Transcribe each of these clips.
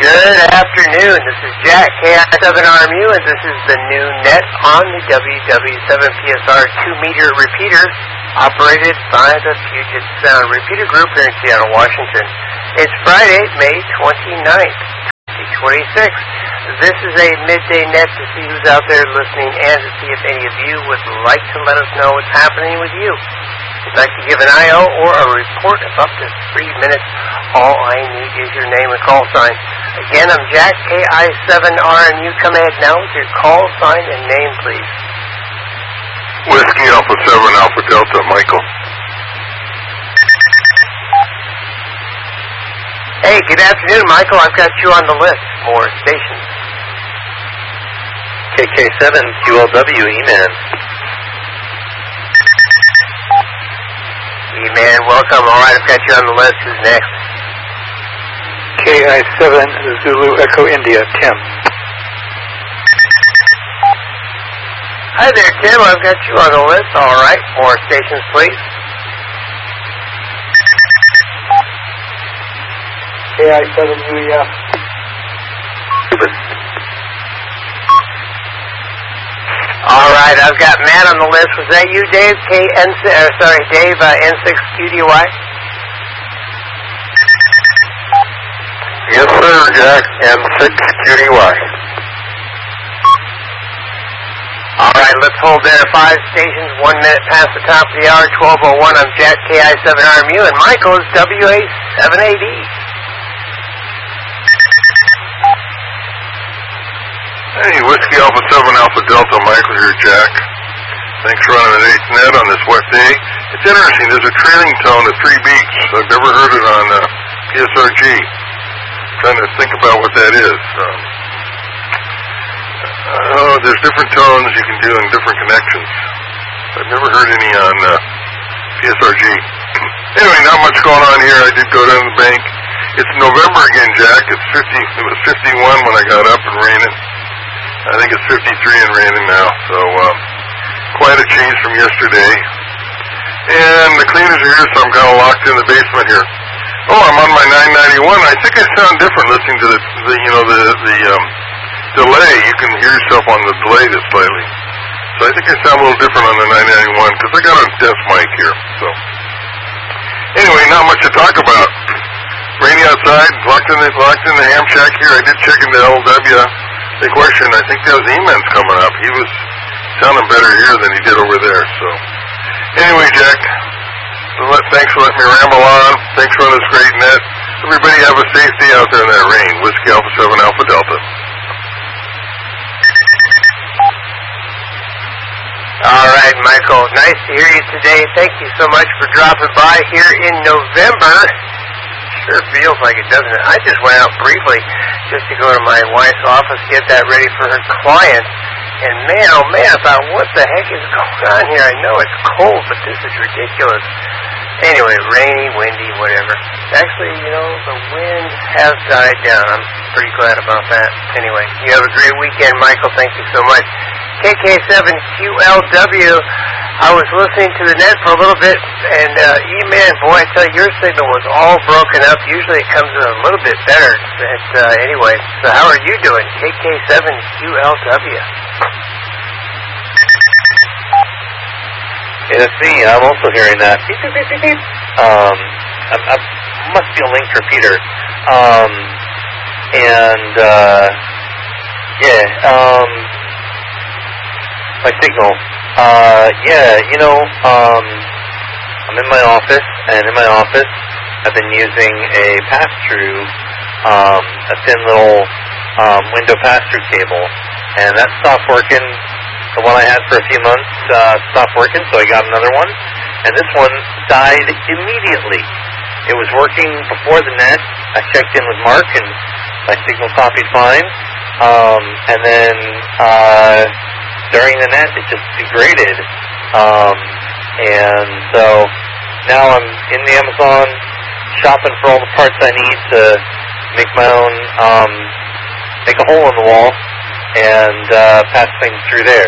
Good afternoon. This is Jack, KI7RMU, and this is the new net on the WW7PSR 2-meter repeater operated by the Puget Sound Repeater Group here in Seattle, Washington. It's Friday, May 29th, 2026. This is a midday net to see who's out there listening and to see if any of you would like to let us know what's happening with you. If you'd like to give an IO or a report of up to 3 minutes, all I need is your name and call sign. Again, I'm Jack, KI7RMU. Come ahead now with your call sign and name, please. Whiskey Alpha 7 Alpha Delta, Michael. Hey, good afternoon, Michael. I've got you on the list for stations. KK7 QLW, E-Man. E-Man, welcome. All right, I've got you on the list. Who's next? KI7 Zulu Echo India, Tim. Hi there, Tim. I've got you on the list. All right, more stations, please. KI7 UEF. All right, I've got Matt on the list. Was that you, Dave? Dave, N6QDY? Yes, sir, Jack, N6QDY. All right, let's hold there. 5 stations, 1 minute past the top of the hour, 12:01. I'm Jack, KI7RMU, and Michael is WA7AD. Hey, Whiskey Alpha 7 Alpha Delta, Michael here, Jack. Thanks for running an 8th net on this wet day. It's interesting, there's a trailing tone of 3 beats. I've never heard it on PSRG. I'm trying to think about what that is. There's different tones you can do in different connections. I've never heard any on PSRG. Anyway, not much going on here. I did go down to the bank. It's November again, Jack. It was 51 when I got up and raining. I think it's 53 and raining now, so quite a change from yesterday. And the cleaners are here, so I'm kind of locked in the basement here. Oh, I'm on my 991. I think I sound different listening to the delay. You can hear yourself on the delay just slightly. So I think I sound a little different on the 991 because I got a desk mic here. So anyway, not much to talk about. Rainy outside, locked in the ham shack here. I did check into LW. The question, I think that was E-Man's coming up. He was sounding better here than he did over there. So anyway, Jack, thanks for letting me ramble on. Thanks for this great net. Everybody have a safe day out there in that rain. Whiskey Alpha 7 Alpha Delta. All right, Michael. Nice to hear you today. Thank you so much for dropping by here in November. Sure feels like it, doesn't it? I just went out briefly just to go to my wife's office, get that ready for her client. And man, oh man, I thought, what the heck is going on here? I know it's cold, but this is ridiculous. Anyway, rainy, windy, whatever. Actually, the wind has died down. I'm pretty glad about that. Anyway, you have a great weekend, Michael. Thank you so much. KK7QLW. I was listening to the net for a little bit, and E-Man, boy, I tell you, your signal was all broken up. Usually it comes in a little bit better. But anyway, so how are you doing? KK7QLW. Yeah, that's me. I'm also hearing that. I must be a linked repeater. My signal. I'm in my office, and in my office, I've been using a pass-through, a thin little window pass-through cable, and that stopped working. The one I had for a few months stopped working, so I got another one, and this one died immediately. It was working before the net. I checked in with Mark, and my signal copied fine, and then during the net, it just degraded. And so now I'm in the Amazon shopping for all the parts I need to make my own, make a hole in the wall and pass things through there.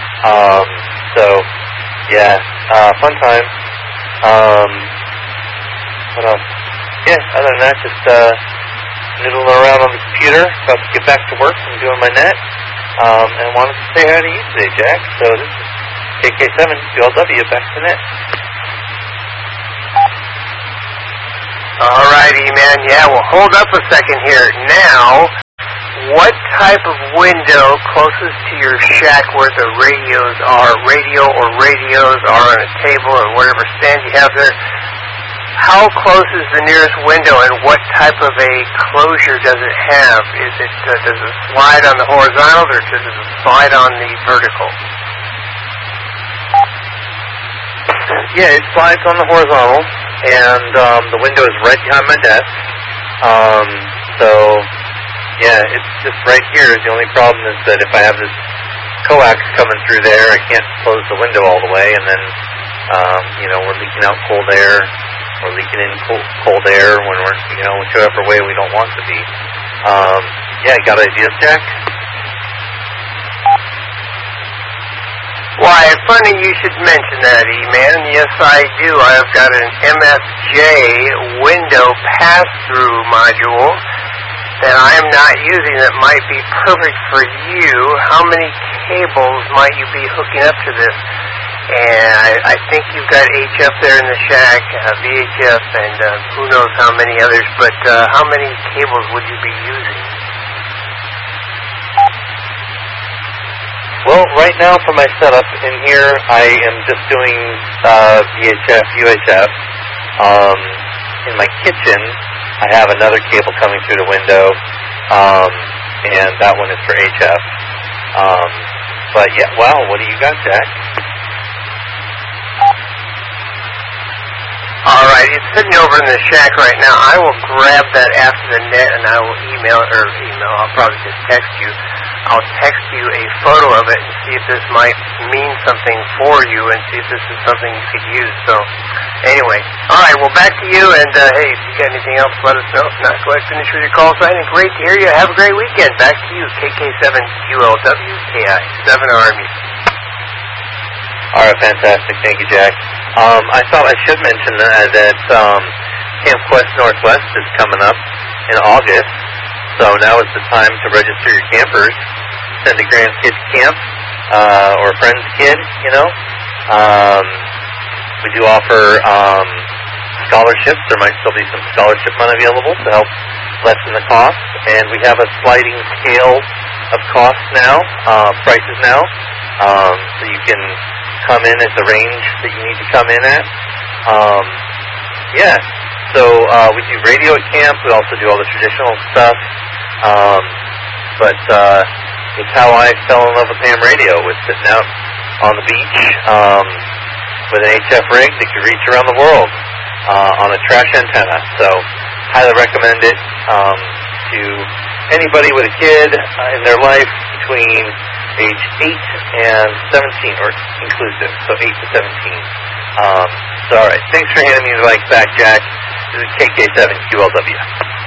Fun time. What else? Yeah, other than that, just noodling around on the computer, about to get back to work from doing my net, and wanted to say hi to you today, Jack. So this is KK7 QLW, back to the net. All righty, man. Yeah, well, hold up a second here. Now, what type of window closest to your shack where the radios are, radio or radios are on a table and whatever stand you have there, how close is the nearest window and what type of a closure does it have? Is it, does it slide on the horizontal or does it slide on the vertical? Yeah, it slides on the horizontal, and the window is right behind my desk. So, yeah, it's just right here. The only problem is that if I have this coax coming through there, I can't close the window all the way, and then, we're leaking out cold air, we're leaking in cold air when we're, whichever way we don't want to be. Yeah, got ideas, Jack? Why, funny you should mention that, E-Man. Yes, I do. I've got an MFJ window pass-through module that I'm not using that might be perfect for you. How many cables might you be hooking up to this? And I think you've got HF there in the shack, VHF, and who knows how many others, but how many cables would you be using? Well, right now for my setup in here, I am just doing VHF, UHF. In my kitchen, I have another cable coming through the window, and that one is for HF. But yeah, wow, what do you got, Jack? All right, it's sitting over in the shack right now. I will grab that after the net, and I will email. I'll probably just text you. I'll text you a photo of it and see if this might mean something for you and see if this is something you could use. So, anyway. All right, well, back to you, and hey, if you got anything else, let us know. If not, go ahead and finish with your call sign, and great to hear you. Have a great weekend. Back to you, KK7QLW, KI7RMU. All right, fantastic. Thank you, Jack. I thought I should mention that Camp Quest Northwest is coming up in August. So now is the time to register your campers. Send a grandkid camp, or a friend's kid, We do offer scholarships. There might still be some scholarship money available to help lessen the cost. And we have a sliding scale of costs now, prices now. So you can come in at the range that you need to come in at. So we do radio at camp. We also do all the traditional stuff. But it's how I fell in love with ham radio, was sitting out on the beach with an HF rig that could reach around the world on a trash antenna. So highly recommend it to anybody with a kid in their life between age 8 and 17, or inclusive, so 8 to 17. All right. Thanks for handing me the mic back, Jack. This is KK7QLW.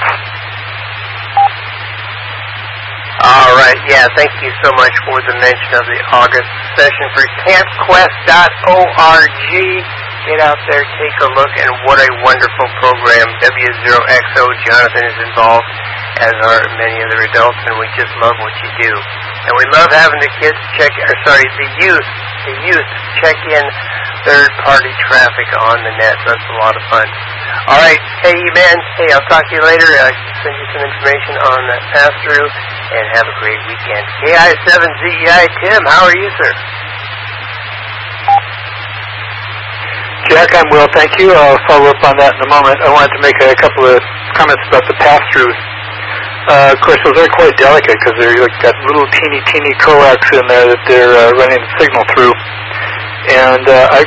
All right. Yeah, thank you so much for the mention of the August session for campquest.org. Get out there, take a look, and what a wonderful program. W0XO, Jonathan is involved, as are many other adults, and we just love what you do. And we love having the kids the youth check in third-party traffic on the net. That's a lot of fun. All right. Hey, man. Hey, I'll talk to you later. Send you some information on that pass-through, and have a great weekend. KI7ZEI, Tim, how are you, sir? Jack, I'm well, thank you. I'll follow up on that in a moment. I wanted to make a couple of comments about the pass-throughs. Of course, those are quite delicate because they've got little teeny coax in there that they're running the signal through. And I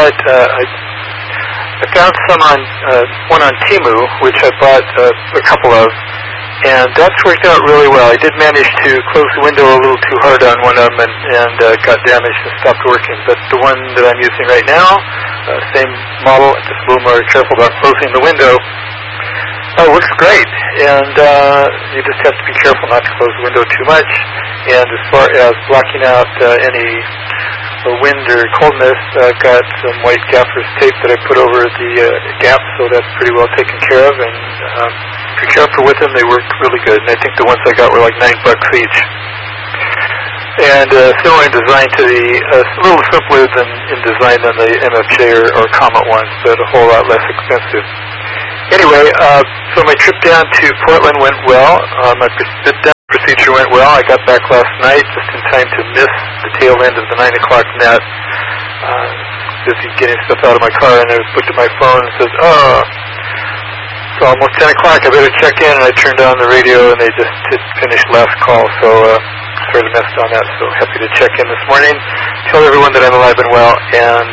found one on Temu, which I bought a couple of, and that's worked out really well. I did manage to close the window a little too hard on one of them and got damaged and stopped working. But the one that I'm using right now, same model, just a little more careful about closing the window, works great. And you just have to be careful not to close the window too much. And as far as blocking out any wind or coldness, I've got some white gaffer's tape that I put over the gap, so that's pretty well taken care of. And if you're careful with them, they work really good. And I think the ones I got were like $9 each. And similar in design to the, a little simpler than in design than the MFJ or Comet ones, but a whole lot less expensive. Anyway, so my trip down to Portland went well. My procedure went well. I got back last night just in time to miss the tail end of the 9 o'clock net. Busy getting stuff out of my car, and I looked at my phone and says, it's almost 10 o'clock, I better check in, and I turned on the radio, and they just finished last call, so sort of messed on that, so happy to check in this morning, tell everyone that I'm alive and well, and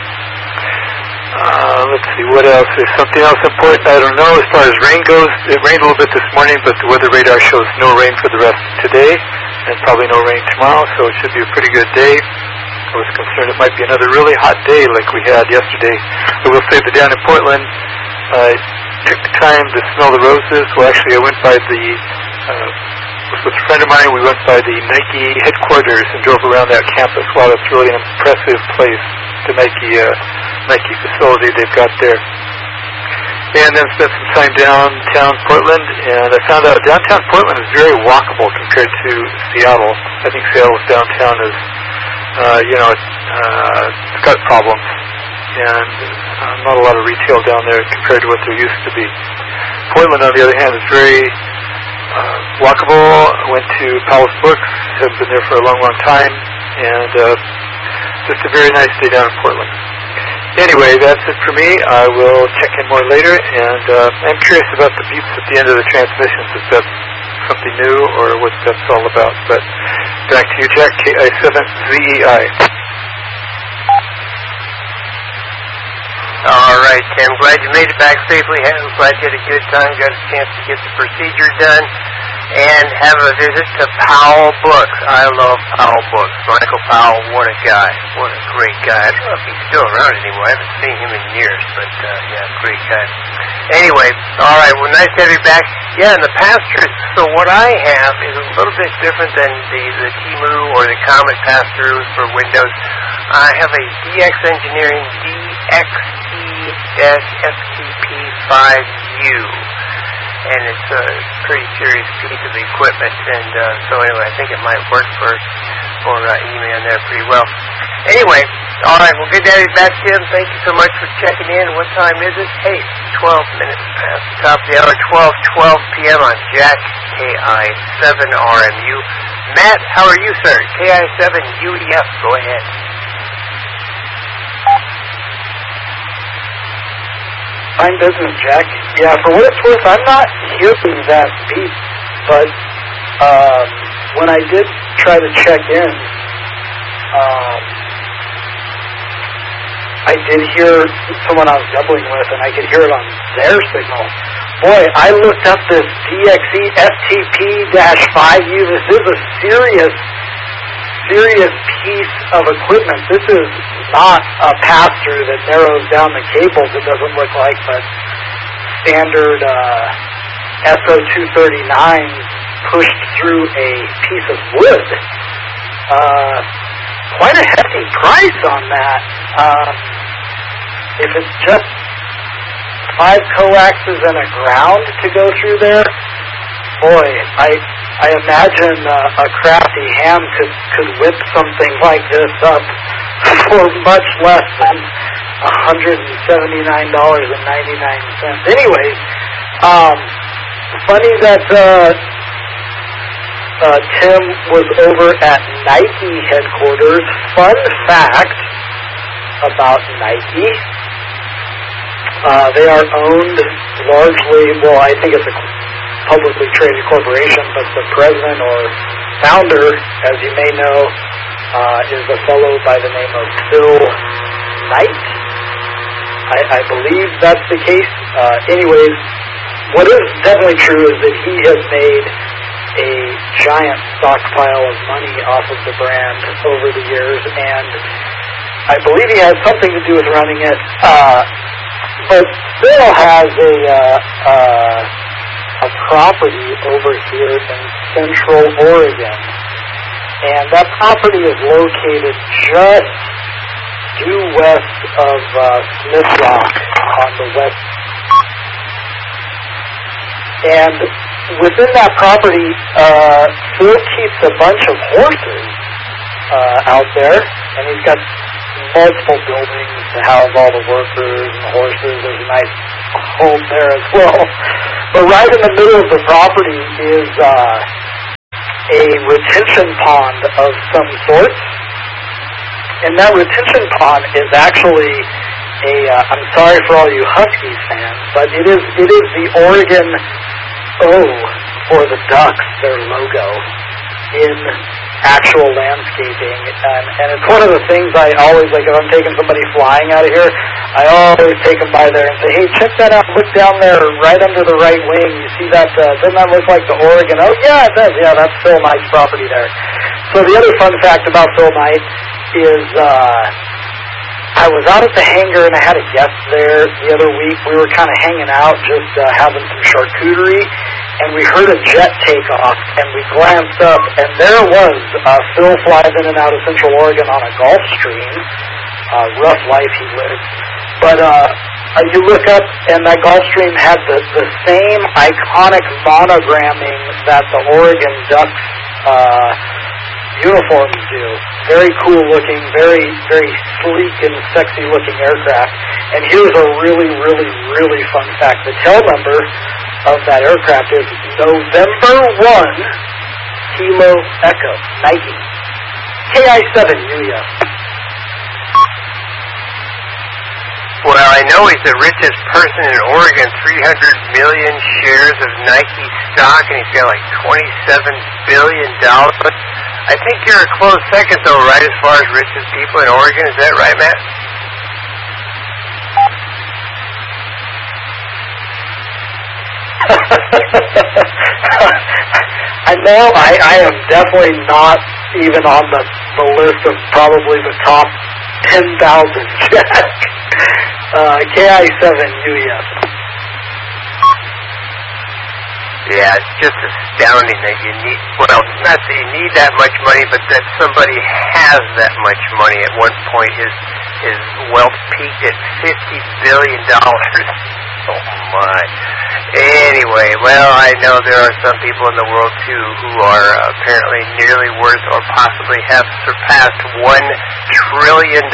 let's see, what else? Is something else important? I don't know. As far as rain goes, it rained a little bit this morning, but the weather radar shows no rain for the rest of today, and probably no rain tomorrow, so it should be a pretty good day. I was concerned it might be another really hot day like we had yesterday. I will say that down in Portland, I took the time to smell the roses. Well, actually, I went by the, was with a friend of mine. We went by the Nike headquarters and drove around that campus. Wow, that's really an impressive place, the Nike facility they've got there. And then spent some time downtown Portland, and I found out downtown Portland is very walkable compared to Seattle. I think Seattle's downtown is, it's got problems, and not a lot of retail down there compared to what there used to be. Portland, on the other hand, is very walkable. Went to Palace Books, have been there for a long, long time, and just a very nice day down in Portland. Anyway, that's it for me. I will check in more later, and I'm curious about the beeps at the end of the transmissions, if that's something new or what that's all about. But back to you, Jack, KI7ZEI. All right, Tim. Glad you made it back safely. Glad you had a good time. Got a chance to get the procedure done and have a visit to Powell Books. I love Powell Books. Michael Powell, what a guy. What a great guy. I don't know if he's still around anymore. I haven't seen him in years, but great guy. Anyway, all right, well, nice to have you back. Yeah, and the pass-through. So what I have is a little bit different than the Timu or the Comet pass-throughs for Windows. I have a DX Engineering DXE-FTP5U. And it's a pretty serious piece of equipment, and so anyway, I think it might work for E-Man there pretty well. Anyway, all right, well, good to have you back, Tim. Thank you so much for checking in. What time is it? Hey, 12 minutes past the top of the hour, 12 p.m. on Jack, KI7RMU. Matt, how are you, sir? KI7UEF, go ahead. Fine business, Jack. Yeah, for what it's worth, I'm not hearing that beep, but when I did try to check in, I did hear someone I was doubling with, and I could hear it on their signal. Boy, I looked up this DXE FTP-5U. This is a serious piece of equipment. This is not a pass-through that narrows down the cables, it doesn't look like, but standard SO239 pushed through a piece of wood. Quite a hefty price on that. If it's just 5 coaxes and a ground to go through there, boy, I imagine a crafty ham could whip something like this up for much less than $179.99. Anyways, funny that Tim was over at Nike headquarters. Fun fact about Nike. They are owned largely, well, I think it's a publicly traded corporation, but the president or founder, as you may know, is a fellow by the name of Phil Knight. I believe that's the case. Anyways, what is definitely true is that he has made a giant stockpile of money off of the brand over the years, and I believe he has something to do with running it. But Phil has a property over here in Central Oregon, and that property is located just due west of Smith Rock on the west. And within that property, Phil keeps a bunch of horses out there, and he's got multiple buildings to house all the workers and the horses. There's a nice home there as well. But right in the middle of the property is a retention pond of some sort. And that retention pond is actually I'm sorry for all you Huskies fans, but it is the Oregon O for the Ducks, their logo, in actual landscaping. And it's one of the things I always, like, if I'm taking somebody flying out of here, I always take them by there and say, hey, check that out, look down there right under the right wing. You see that, doesn't that look like the Oregon? Oh, yeah, it does. Yeah, that's Phil Knight's property there. So the other fun fact about Phil Knight is I was out at the hangar and I had a guest there the other week. We were kind of hanging out, just having some charcuterie, and we heard a jet take off, and we glanced up, and there was Phil flies in and out of Central Oregon on a Gulfstream. Rough life he lived. But you look up, and that Gulfstream had the same iconic monogramming that the Oregon Ducks uniforms do. Very cool looking, very, very sleek and sexy looking aircraft. And here's a really, really, really fun fact. The tail number of that aircraft is November 1 Kilo Echo, Nike. KI-7, Yuya. Well, I know he's the richest person in Oregon, 300 million shares of Nike stock, and he's got like $27 billion. I think you're a close second, though, right, as far as richest people in Oregon. Is that right, Matt? I know I am definitely not even on the list of probably the top 10,000, Jack. KI-7, UEF. Yeah, it's just astounding that you need, well, not that you need that much money, but that somebody has that much money. At one point, his wealth peaked at $50 billion. Oh, my. Anyway, well, I know there are some people in the world, too, who are apparently nearly worth or possibly have surpassed $1 trillion.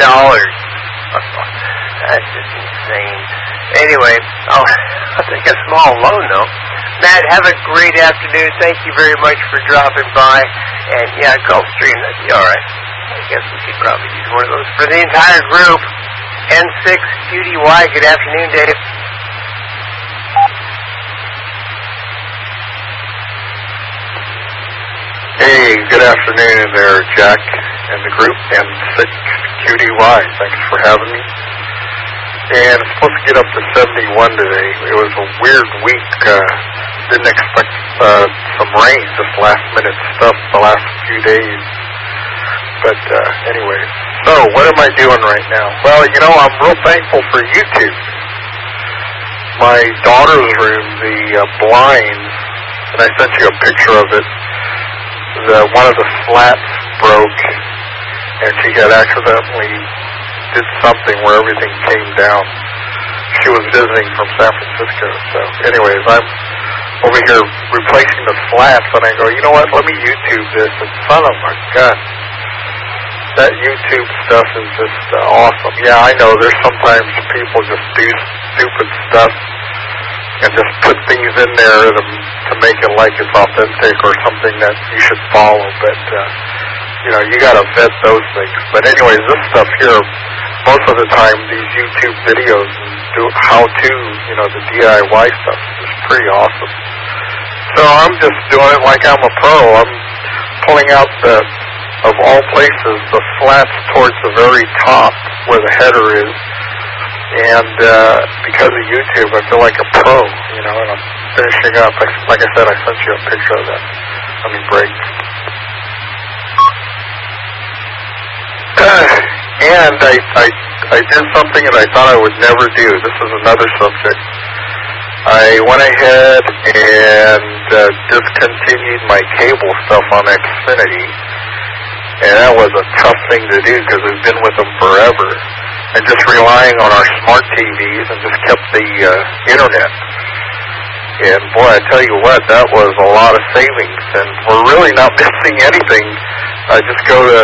That's just insane. Anyway, I'll take a small loan, though. Matt, have a great afternoon. Thank you very much for dropping by. And, yeah, Gulfstream, that'd be all right. I guess we could probably use one of those for the entire group. N6QDY, good afternoon, Dave. Hey, good afternoon there, Jack and the group, N6QDY. Thanks for having me. And it's supposed to get up to 71 today. It was a weird week. Didn't expect some rain, just last-minute stuff the last few days. But anyway, so what am I doing right now? Well, you know, I'm real thankful for YouTube. My daughter's room, the blinds, and I sent you a picture of it, one of the slats broke, and she had accidentally did something where everything came down. She was visiting from San Francisco. So anyways, I'm over here replacing the slats, and I go, you know what, let me YouTube this, and son of my gun, that YouTube stuff is just awesome. Yeah, I know there's sometimes people just do stupid stuff and just put things in there to make it like it's authentic or something that you should follow, but you know, you gotta vet those things. But anyways, this stuff here, most of the time, these YouTube videos do how-to, you know, the DIY stuff is pretty awesome. So I'm just doing it like I'm a pro. I'm pulling out of all places, the slats towards the very top where the header is. And because of YouTube, I feel like a pro, you know, and I'm finishing up. Like I said, I sent you a picture of that. Let me break. And I did something that I thought I would never do. This is another subject. I went ahead and discontinued my cable stuff on Xfinity. And that was a tough thing to do because we've been with them forever. And just relying on our smart TVs and just kept the internet. And boy, I tell you what, that was a lot of savings, and we're really not missing anything. Just go to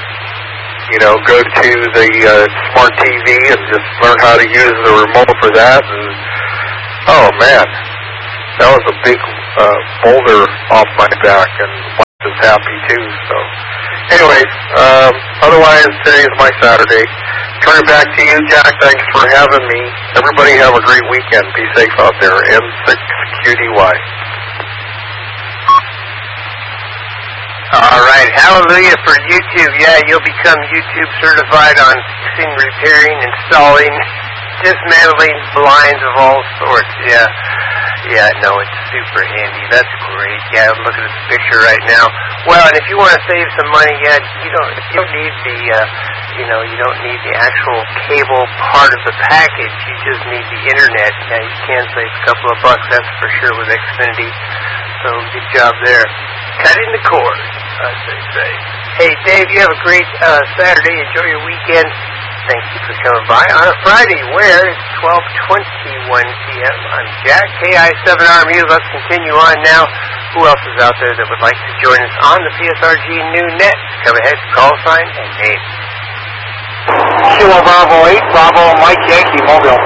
the smart TV and just learn how to use the remote for that. And oh man, that was a big boulder off my back, and wife is happy too. So, anyways, otherwise today is my Saturday. Turn it back to you, Jack. Thanks for having me. Everybody have a great weekend. Be safe out there. M6QDY. All right, hallelujah for YouTube. Yeah, you'll become YouTube certified on fixing, repairing, installing, dismantling blinds of all sorts. Yeah, no, it's super handy. That's great. Yeah, I'm looking at this picture right now. Well, and if you want to save some money, yeah, you don't need the you don't need the actual cable part of the package. You just need the internet. Yeah, you can save a couple of bucks, that's for sure, with Xfinity. So good job there. Cutting the cord, as they say. Hey, Dave, you have a great Saturday. Enjoy your weekend. Thank you for coming by on a Friday where it's 12:21 p.m. I'm Jack, KI7RMU. Let's continue on now. Who else is out there that would like to join us on the PSRG New Net? Come ahead, call sign, and name. Kilo Bravo 8, Bravo Mike Yankee, Mobile.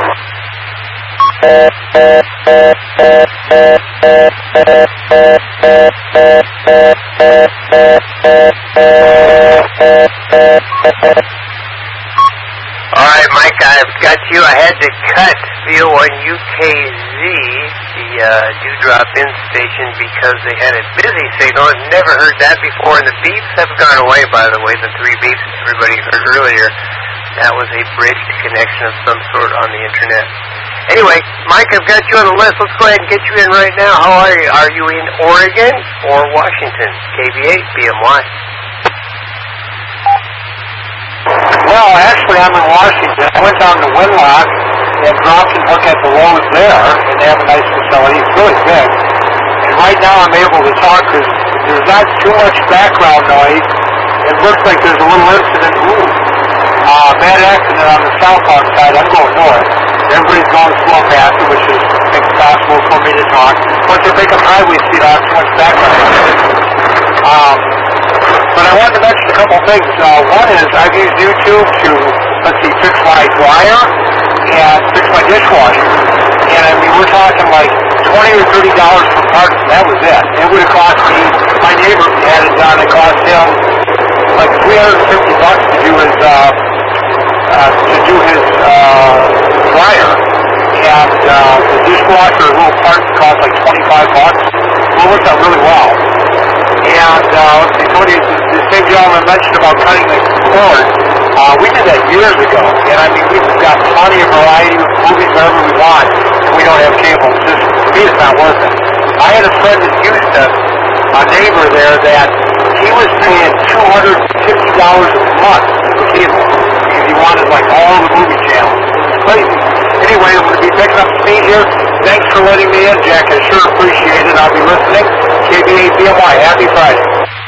All right, Mike, I've got you. I had to cut VO1 UKZ, the Dewdrop-In station, because they had a busy signal. I've never heard that before, and the beeps have gone away, by the way, the 3 beeps everybody heard earlier. That was a bridged connection of some sort on the Internet. Anyway, Mike, I've got you on the list. Let's go ahead and get you in right now. How are you? Are you in Oregon or Washington? KB8, BMY. Well, actually, I'm in Washington. I went down to Winlock and dropped and looked at the roads there, and they have a nice facility. It's really big. And right now I'm able to talk because there's not too much background noise. It looks like there's a little incident. Bad accident on the southbound side. I'm going north. Everybody's going slow past it, which is impossible for me to talk. Once they pick up highway speed, I have too much background noise. But I wanted to mention a couple things. One is I've used YouTube to, fix my dryer and fix my dishwasher. And I mean, we're talking like $20 or $30 for parts, and that was it. It would have cost me, my neighbor had it done, it cost him like $350 to do his dryer. And the dishwasher, little parts cost like $25. Well, it worked out really well. And the same gentleman mentioned about cutting the cord. We did that years ago, and I mean, we've got plenty of variety of movies wherever we want, and we don't have cable. Just, to me, it's not worth it. I had a friend in Houston, a neighbor there, that he was paying $250 a month for cable because he wanted like all the movie channels. It's crazy. Anyway, I'm going to be picking up speed here. Thanks for letting me in, Jack. I sure appreciate it. I'll be listening. KB8 BMY. Happy Friday.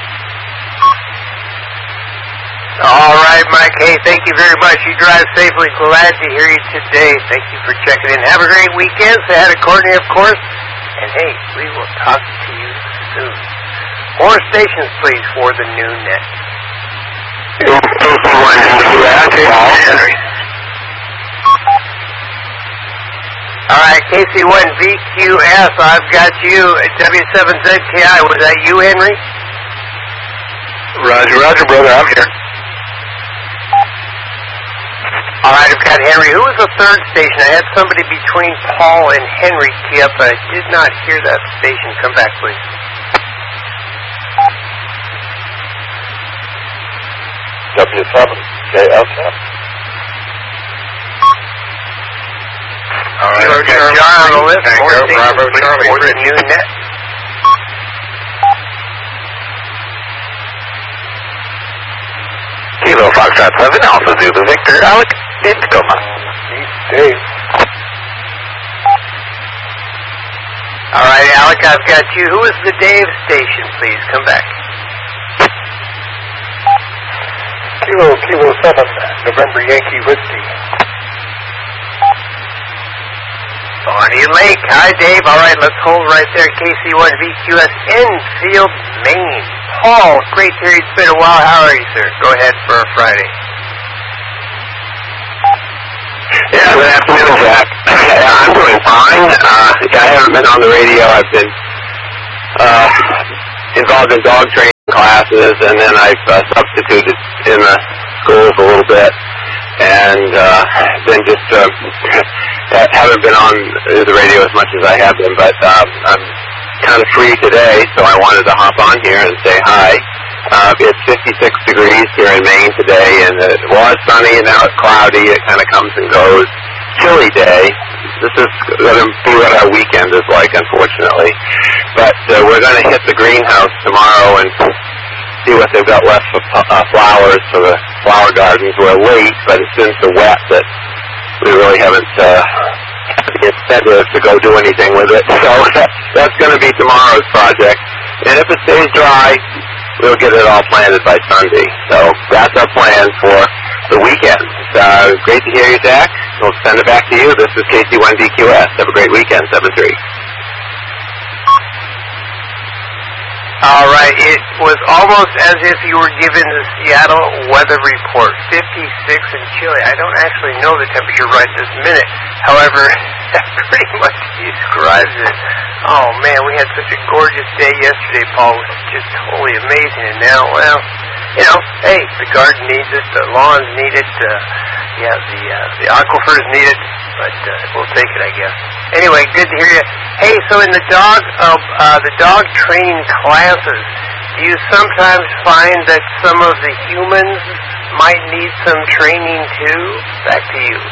All right, Mike. Hey, thank you very much. You drive safely. Glad to hear you today. Thank you for checking in. Have a great weekend. Say hi to Courtney, of course. And, hey, we will talk to you soon. More stations, please, for the New Net. All right, KC1VQS, I've got you at W7ZKI. Was that you, Henry? Roger, brother. I'm here. All right, I've got Henry. Who was the third station? I had somebody between Paul and Henry key up, but I did not hear that station. Come back, please. W7KSM. All right, I've got John on the list. More stations, please, for the New Net. Kilo Foxtrot 7, Alpha Zulu Victor, Alec, in Tacoma. Dave. All right, Alec, I've got you. Who is the Dave station, please? Come back. Kilo 7, November Yankee Whiskey. Bonnie Lake. Hi, Dave. All right, let's hold right there. KC1VQS Enfield, Maine. Paul, great to hear you. It's been a while. How are you, sir? Go ahead for a Friday. Yeah, good afternoon, Jack. I'm doing fine. I haven't been on the radio. I've been involved in dog training classes, and then I've substituted in the schools a little bit, and then just haven't been on the radio as much as I have been, but I'm kind of free today, so I wanted to hop on here and say hi. It's 56 degrees here in Maine today, and it was sunny, and now it's cloudy. It kind of comes and goes. Chilly day. This is going to be what our weekend is like, unfortunately. But we're going to hit the greenhouse tomorrow and see what they've got left of flowers for the flower gardens. We're late, but it's been so wet that we really haven't had the incentive to go do anything with it. So that's going to be tomorrow's project. And if it stays dry, we'll get it all planted by Sunday. So that's our plan for the weekend. Great to hear you, Zach. We'll send it back to you. This is KC1DQS. Have a great weekend, 7-3. All right, it was almost as if you were given the Seattle weather report, 56 and chilly. I don't actually know the temperature right this minute. However, that pretty much describes it. Oh, man, we had such a gorgeous day yesterday, Paul. It was just totally amazing. And now, well, you know, hey, the garden needs it, the lawns need it, the aquifers need it, but we'll take it, I guess. Anyway, good to hear you. Hey, so in the dog training classes, do you sometimes find that some of the humans might need some training too? Back to you.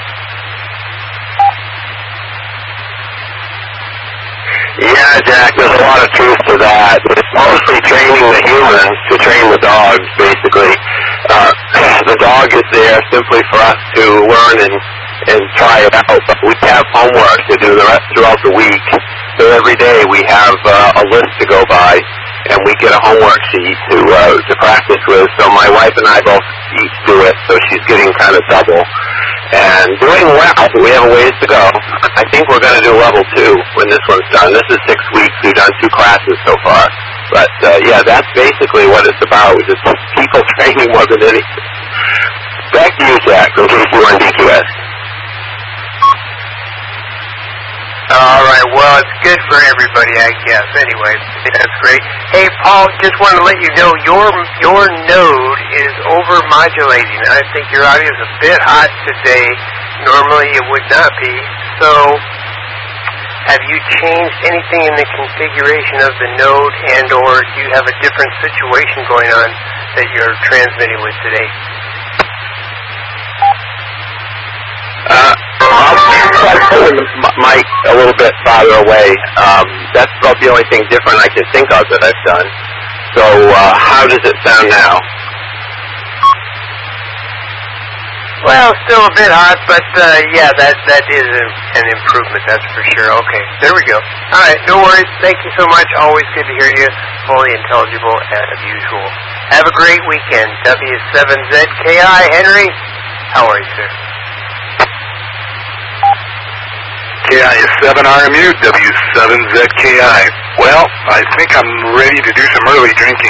Yeah, Jack, there's a lot of truth to that. It's mostly training the humans to train the dogs, basically. The dog is there simply for us to learn and try it out, but we have homework to do throughout the week. So every day we have a list to go by, and we get a homework sheet to practice with. So my wife and I both each do it, so she's getting kind of double. And doing well, we have a ways to go. I think we're going to do level 2 when this one's done. This is 6 weeks. We've done 2 classes so far. But, yeah, that's basically what it's about. Just people training more than anything. Back to you, Jack. Go KC1DQS. All right, well, it's good for everybody, I guess. Anyway, that's great. Hey, Paul, just wanted to let you know your node is over-modulating. I think your audio is a bit hot today. Normally it would not be. So, have you changed anything in the configuration of the node, and or do you have a different situation going on that you're transmitting with today? I'll pull the mic a little bit farther away. That's about the only thing different I can think of that I've done. So, how does it sound now? Well, still a bit hot, but yeah, that is an improvement, that's for sure. Okay, there we go. All right, no worries. Thank you so much. Always good to hear you. Fully intelligible as usual. Have a great weekend. W7ZKI. Henry, how are you, sir? KI is 7RMU, W7ZKI. Well, I think I'm ready to do some early drinking.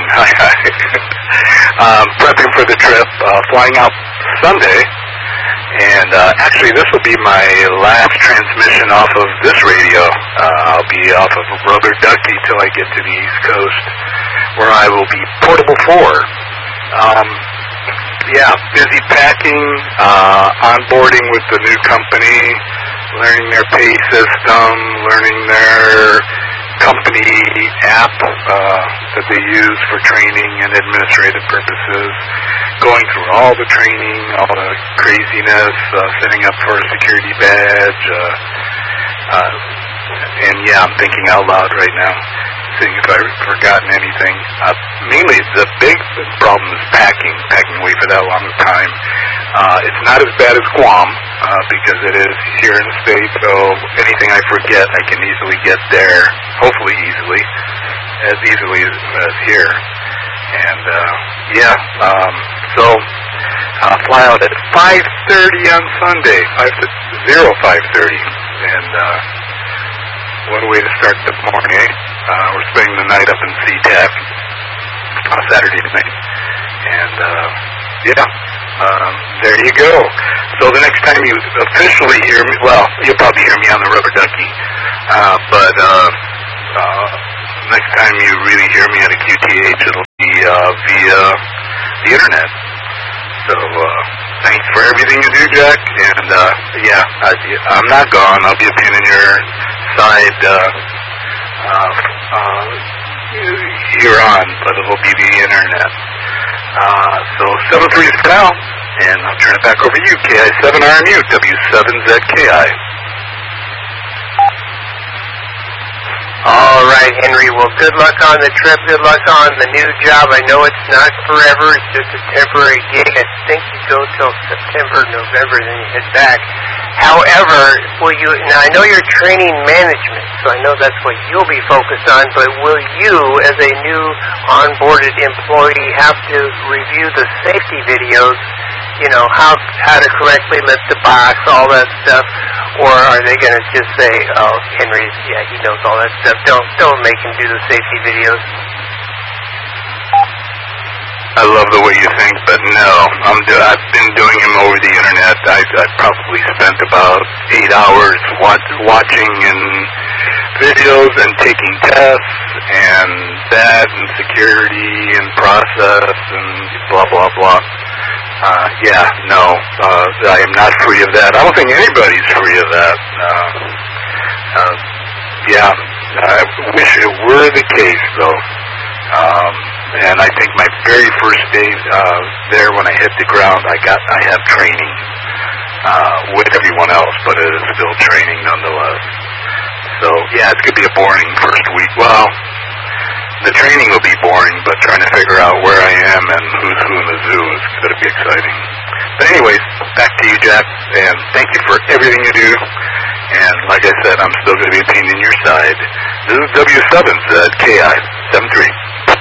Prepping for the trip, flying out Sunday, and actually this will be my last transmission off of this radio. I'll be off of Rubber Ducky till I get to the East Coast, where I will be portable 4. Yeah, busy packing, onboarding with the new company, learning their pay system, learning their company app that they use for training and administrative purposes, going through all the training, all the craziness, setting up for a security badge, and yeah, I'm thinking out loud right now, seeing if I've forgotten anything. Mainly the big problem is packing away for that long time. It's not as bad as Guam, because it is here in the States, so anything I forget I can easily get there, hopefully easily as here. And so fly out at 5:30 on Sunday, 5:30, And what a way to start the morning, eh? We're spending the night up in SeaTac on Saturday night. And, there you go. So the next time you officially hear me, well, you'll probably hear me on the Rubber Ducky, but next time you really hear me at a QTH, it'll be via the internet. So thanks for everything you do, Jack. And I'm not gone. I'll be a pain in your side here on, but it'll be the internet. So 7-3 for now, and I'll turn it back over to you, KI7RMU, W7ZKI. All right, Henry. Well, good luck on the trip. Good luck on the new job. I know it's not forever. It's just a temporary gig. I think you go till September, November, then you head back. However, now I know you're training management, so I know that's what you'll be focused on, but will you, as a new onboarded employee, have to review the safety videos, you know, how to correctly lift the box, all that stuff, or are they going to just say, oh, Henry's, he knows all that stuff, don't make him do the safety videos? I love the way you think, but no, I've been doing them over the internet. I probably spent about 8 hours watching and videos and taking tests and that and security and process and blah, blah, blah. I am not free of that. I don't think anybody's free of that. I wish it were the case, though. And I think my very first day there when I hit the ground, I have training with everyone else, but it is still training nonetheless. So, it's going to be a boring first week. Well, the training will be boring, but trying to figure out where I am and who's who in the zoo is going to be exciting. But anyways, back to you, Jack, and thank you for everything you do. And like I said, I'm still going to be a pain in your side. This is W7ZKI 73.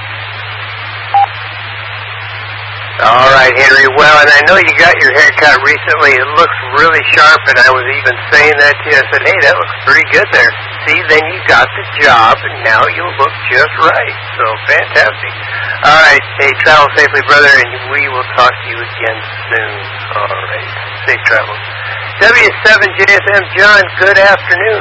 All right, Henry. Well, and I know you got your hair cut recently. It looks really sharp, and I was even saying that to you. I said, hey, that looks pretty good there. See, then you got the job, and now you'll look just right. So, fantastic. All right. Hey, travel safely, brother, and we will talk to you again soon. All right. Safe travels. W7JSM John, good afternoon.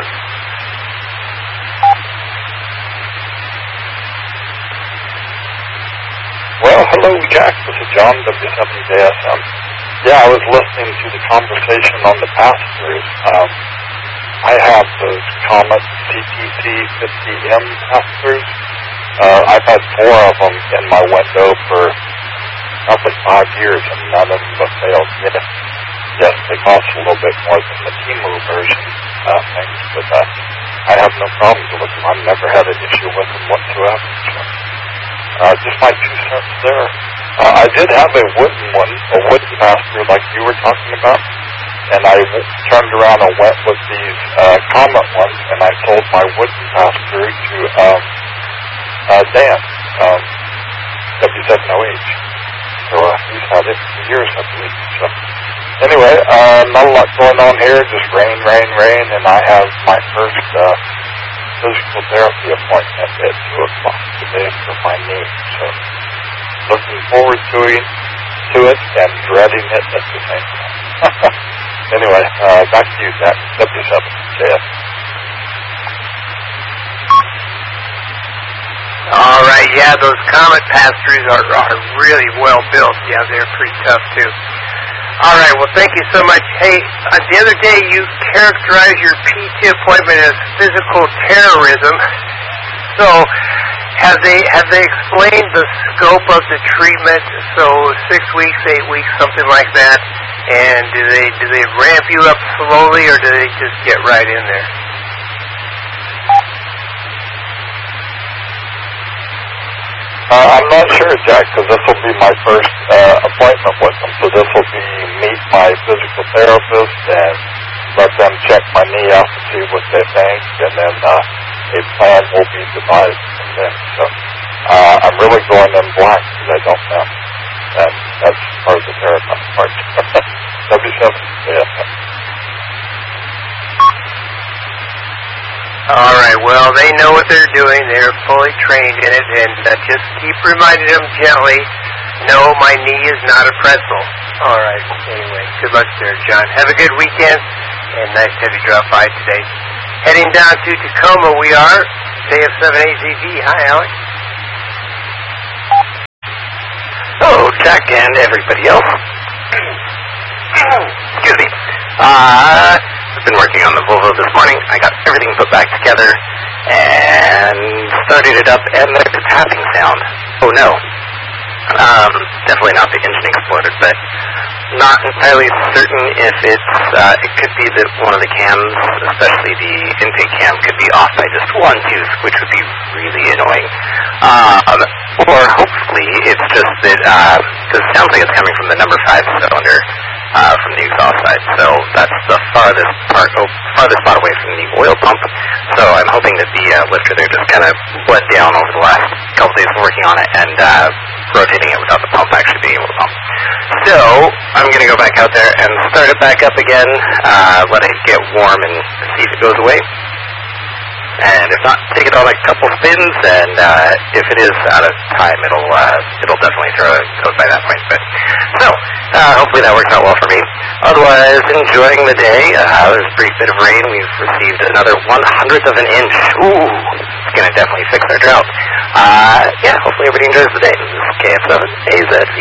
Well, hello, Jack. This is John, W7JSM. I was listening to the conversation on the pass-throughs. I have those Comet CTC50M pass-throughs. I've had 4 of them in my window for roughly 5 years, and none of them have failed. Yes, they cost a little bit more than the Timu version things, but I have no problems with them. I've never had an issue with them whatsoever. Just my 2 cents there. I did have a wooden pass-through like you were talking about, and I turned around and went with these Comet ones, and I sold my wooden pass-through to Dan, W7OH. So he's had it for years, I believe. So anyway, not a lot going on here, just rain, and I have my first physical therapy appointment at 2 o'clock today for my knee. So looking forward to it and dreading it at the same time. Anyway, back to you, Jack. W7JS. All right, those Comet pass-throughs are really well built. They're pretty tough, too. All right, well, thank you so much. Hey, the other day you characterized your PT appointment as physical terrorism. So, have they explained the scope of the treatment? So, 6 weeks, 8 weeks, something like that. And do they ramp you up slowly, or do they just get right in there? I'm not sure, Jack, because this will be my first appointment with them. So this will be meet my physical therapist and let them check my knee out to see what they think, and then a plan will be devised from them. So I'm really going in blind because I don't know. And that's part of the terrifying part. W7, yeah. Well, they know what they're doing. They're fully trained in it, and just keep reminding them gently, no, my knee is not a pretzel. All right. Anyway, good luck there, John. Have a good weekend, and nice to have you drop by today. Heading down to Tacoma, we are. KF7AZV. Hi, Alex. Hello, Jack, and everybody else. Excuse me. I've been working on the Volvo this morning. I got everything put back together and started it up, and there's a tapping sound. Oh, no. Definitely not the engine exploded, but not entirely certain if it's, it could be that one of the cams, especially the intake cam, could be off by just one tooth, which would be really annoying. Or hopefully it's just that, because it sounds like it's coming from the number 5 cylinder, from the exhaust side, so that's the farthest spot away from the oil pump. So I'm hoping that the lifter there just kind of bled down over the last couple days of working on it and rotating it without the pump actually being able to pump. So I'm going to go back out there and start it back up again, let it get warm and see if it goes away. And if not, take it on a couple spins, and if it is out of time, it'll definitely throw a code by that point. But so hopefully that works out well for me. Otherwise, enjoying the day. There's a brief bit of rain. We've received another 1/100th of an inch. Ooh, it's going to definitely fix our drought. Yeah, hopefully everybody enjoys the day. This is KF7AZV.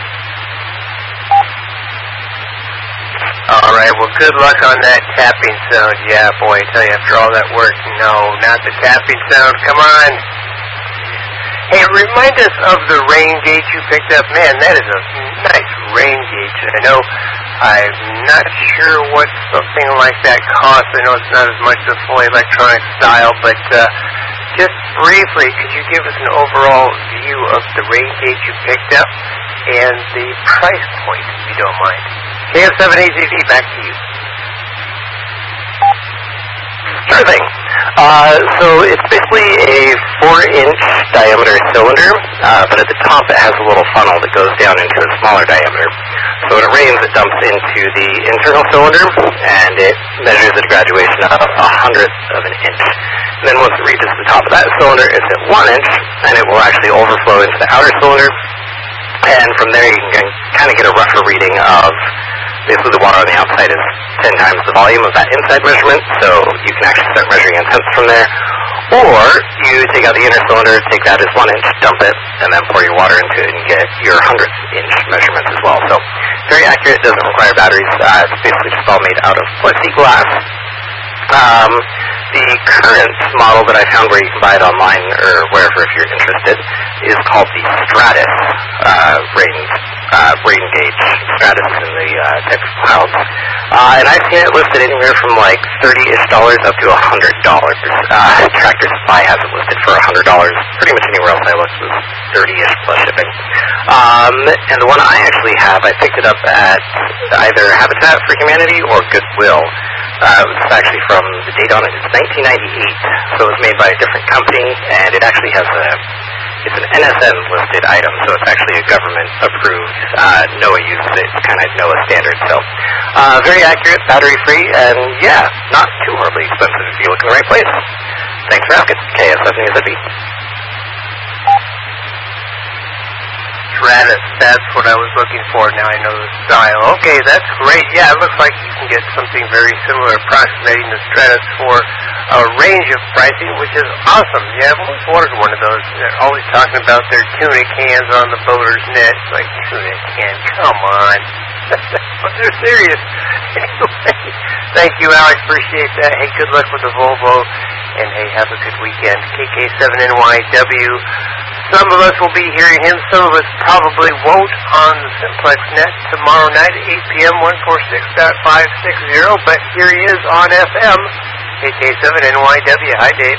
All right, well, good luck on that tapping sound. Yeah, boy, I tell you, after all that work, no, not the tapping sound. Come on. Hey, remind us of the rain gauge you picked up. Man, that is a nice rain gauge. I know I'm not sure what something like that costs. I know it's not as much the fully electronic style, but just briefly, could you give us an overall view of the rain gauge you picked up and the price point, if you don't mind? KF7AZV, back to you. Sure thing. So it's basically a 4-inch diameter cylinder, but at the top it has a little funnel that goes down into a smaller diameter. So when it rains, it dumps into the internal cylinder, and it measures at a graduation of 1/100th of an inch. And then once it reaches the top of that cylinder, it's at 1 inch, and it will actually overflow into the outer cylinder. And from there, you can kind of get a rougher reading of basically the water on the outside is 10 times the volume of that inside measurement, so you can actually start measuring in tenths from there. Or you take out the inner cylinder, take that as 1 inch, dump it, and then pour your water into it and get your 100th inch measurements as well. So very accurate, doesn't require batteries. It's basically just all made out of plexiglass. The current model that I found where you can buy it online or wherever if you're interested is called the Stratus rain gauge. Stratus in the Texas clouds. And I've seen it listed anywhere from like $30-ish up to $100. Tractor Supply has it listed for $100. Pretty much anywhere else I looked was $30-ish plus shipping. And the one I actually have, I picked it up at either Habitat for Humanity or Goodwill. It was actually from the date on it. It's 1998, so it was made by a different company, and it actually has it's an NSN listed item, so it's actually a government approved. NOAA uses it. It's kind of NOAA standard. So very accurate, battery free, and yeah, not too horribly expensive if you look in the right place. Thanks for asking. KF7AZV. Stratus, that's what I was looking for. Now I know the style. Okay, that's great. Yeah, it looks like you can get something very similar, approximating the Stratus for a range of pricing, which is awesome. Yeah, I've always wanted one of those. They're always talking about their tuna cans on the boater's net. It's like, tuna can, come on. But they're serious. Anyway, thank you, Alex. Appreciate that. Hey, good luck with the Volvo, and hey, have a good weekend. KK7NYW. Some of us will be hearing him. Some of us probably won't on the Simplex Net tomorrow night at 8 p.m. 146.560. But here he is on FM, KK7NYW. Hi, Dave.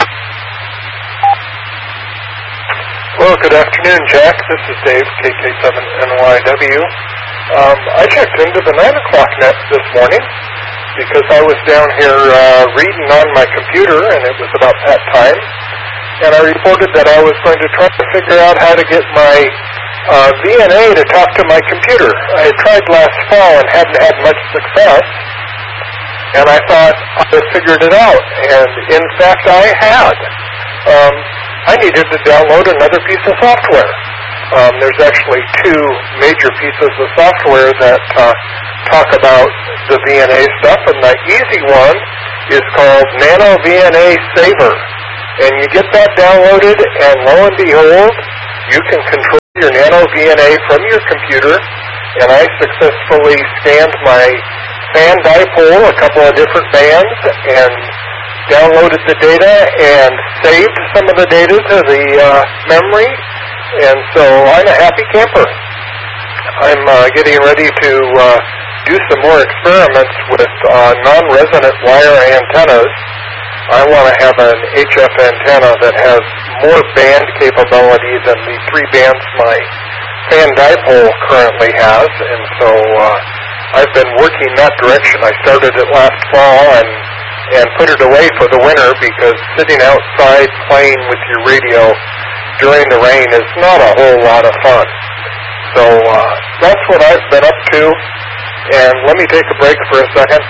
Well, good afternoon, Jack. This is Dave, KK7NYW. I checked into the 9 o'clock net this morning because I was down here reading on my computer, and it was about that time. And I reported that I was going to try to figure out how to get my VNA to talk to my computer. I tried last fall and hadn't had much success. And I thought I had figured it out, and in fact I had. I needed to download another piece of software. There's actually two major pieces of software that talk about the VNA stuff, and the easy one is called Nano VNA Saver. And you get that downloaded, and lo and behold, you can control your Nano VNA from your computer. And I successfully scanned my fan dipole, a couple of different bands, and downloaded the data and saved some of the data to the memory. And so I'm a happy camper. I'm getting ready to do some more experiments with non-resonant wire antennas. I want to have an HF antenna that has more band capability than the 3 bands my fan dipole currently has, and so I've been working that direction. I started it last fall and put it away for the winter because sitting outside playing with your radio during the rain is not a whole lot of fun. So that's what I've been up to, and let me take a break for a second.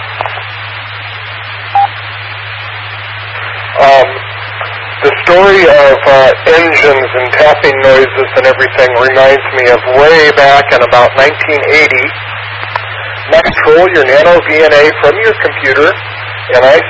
The story of engines and tapping noises and everything reminds me of way back in about 1980. Now control your Nano VNA from your computer, and I